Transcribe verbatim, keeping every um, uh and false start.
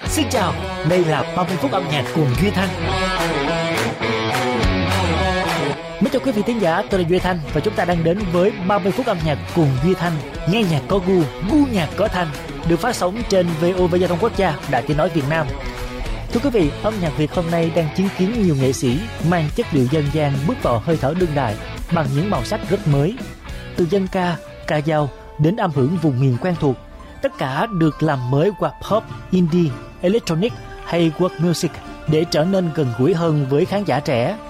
Xin chào, đây là ba mươi phút âm nhạc cùng Duy Thanh. Mến chào quý vị thính giả, tôi là Duy Thanh và chúng ta đang đến với ba mươi phút âm nhạc cùng Duy Thanh. Nghe nhạc có gu, gu nhạc có thanh, được phát sóng trên vê o vê Giao thông Quốc gia, Đài Tiếng nói Việt Nam. Thưa quý vị, âm nhạc Việt hôm nay đang chứng kiến nhiều nghệ sĩ mang chất liệu dân gian bước vào hơi thở đương đại bằng những màu sắc rất mới. Từ dân ca, ca dao đến âm hưởng vùng miền quen thuộc, tất cả được làm mới qua pop, indie, electronic hay world music để trở nên gần gũi hơn với khán giả trẻ.